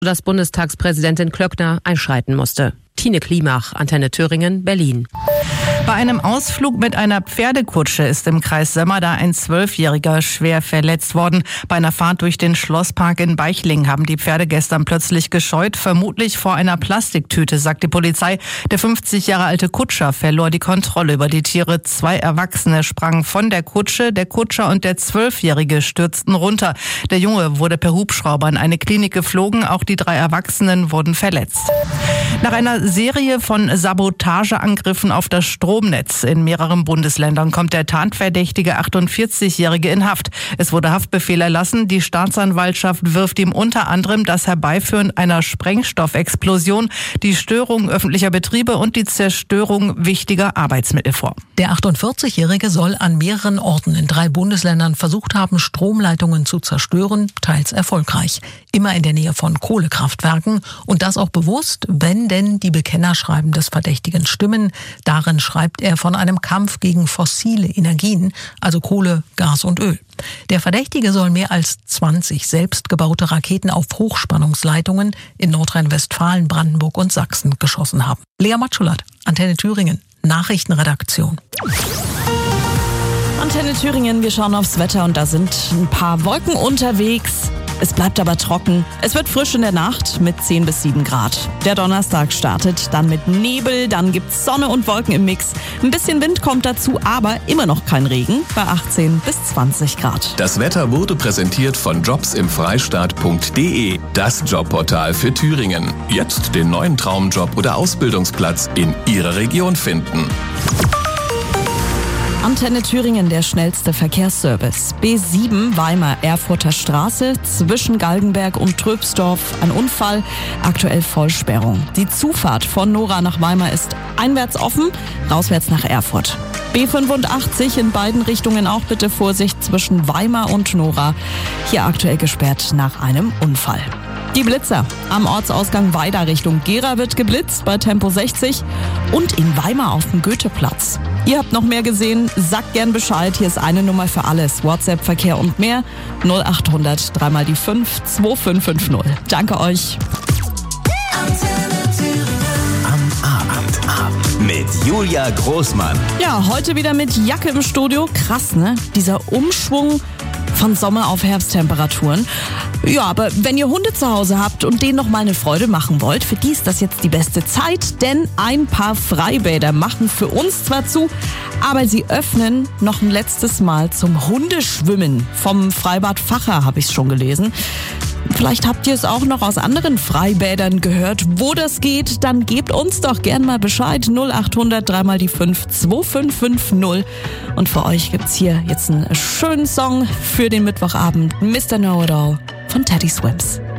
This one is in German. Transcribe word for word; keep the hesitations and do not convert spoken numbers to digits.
dass Bundestagspräsidentin Klöckner einschreiten musste. Tine Klimach, Antenne Thüringen, Berlin. Bei einem Ausflug mit einer Pferdekutsche ist im Kreis Sömmerda ein Zwölfjähriger schwer verletzt worden. Bei einer Fahrt durch den Schlosspark in Beichling haben die Pferde gestern plötzlich gescheut, vermutlich vor einer Plastiktüte, sagt die Polizei. Der fünfzig Jahre alte Kutscher verlor die Kontrolle über die Tiere. Zwei Erwachsene sprangen von der Kutsche, der Kutscher und der Zwölfjährige stürzten runter. Der Junge wurde per Hubschrauber in eine Klinik geflogen, auch die drei Erwachsenen wurden verletzt. Nach einer Serie von Sabotageangriffen auf das Stromnetz in mehreren Bundesländern kommt der tatverdächtige achtundvierzigjährige in Haft. Es wurde Haftbefehl erlassen. Die Staatsanwaltschaft wirft ihm unter anderem das Herbeiführen einer Sprengstoffexplosion, die Störung öffentlicher Betriebe und die Zerstörung wichtiger Arbeitsmittel vor. Der achtundvierzigjährige soll an mehreren Orten in drei Bundesländern versucht haben, Stromleitungen zu zerstören, teils erfolgreich. Immer in der Nähe von Kohlekraftwerken und das auch bewusst, wenn denn die Bekennerschreiben des Verdächtigen stimmen. Darin schreibt er von einem Kampf gegen fossile Energien, also Kohle, Gas und Öl. Der Verdächtige soll mehr als zwanzig selbstgebaute Raketen auf Hochspannungsleitungen in Nordrhein-Westfalen, Brandenburg und Sachsen geschossen haben. Lea Matschulat, Antenne Thüringen, Nachrichtenredaktion. Antenne Thüringen, wir schauen aufs Wetter und da sind ein paar Wolken unterwegs. Es bleibt aber trocken. Es wird frisch in der Nacht mit zehn bis sieben Grad. Der Donnerstag startet dann mit Nebel, dann gibt's Sonne und Wolken im Mix. Ein bisschen Wind kommt dazu, aber immer noch kein Regen bei achtzehn bis zwanzig Grad. Das Wetter wurde präsentiert von jobs im freistaat punkt de, das Jobportal für Thüringen. Jetzt den neuen Traumjob oder Ausbildungsplatz in Ihrer Region finden. Antenne Thüringen, der schnellste Verkehrsservice. B sieben Weimar Erfurter Straße zwischen Galgenberg und Tröpsdorf. Ein Unfall, aktuell Vollsperrung. Die Zufahrt von Nora nach Weimar ist einwärts offen, rauswärts nach Erfurt. B fünfundachtzig in beiden Richtungen auch bitte Vorsicht zwischen Weimar und Nora. Hier aktuell gesperrt nach einem Unfall. Die Blitzer am Ortsausgang Weida Richtung Gera wird geblitzt bei Tempo sechzig und in Weimar auf dem Goetheplatz. Ihr habt noch mehr gesehen, sagt gern Bescheid. Hier ist eine Nummer für alles. WhatsApp, Verkehr und mehr. null achthundert drei mal die fünf zwei fünf fünf null. Danke euch. Am Abend, Abend mit Julia Großmann. Ja, heute wieder mit Jacke im Studio. Krass, ne? Dieser Umschwung von Sommer auf Herbsttemperaturen. Ja, aber wenn ihr Hunde zu Hause habt und denen noch mal eine Freude machen wollt, für die ist das jetzt die beste Zeit, denn ein paar Freibäder machen für uns zwar zu, aber sie öffnen noch ein letztes Mal zum Hundeschwimmen. Vom Freibad Facher habe ich es schon gelesen. Vielleicht habt ihr es auch noch aus anderen Freibädern gehört, wo das geht. Dann gebt uns doch gern mal Bescheid. null achthundert drei mal die fünf zwei fünf fünf null. Und für euch gibt's hier jetzt einen schönen Song für den Mittwochabend. Mister Know-It-All von Teddy Swims.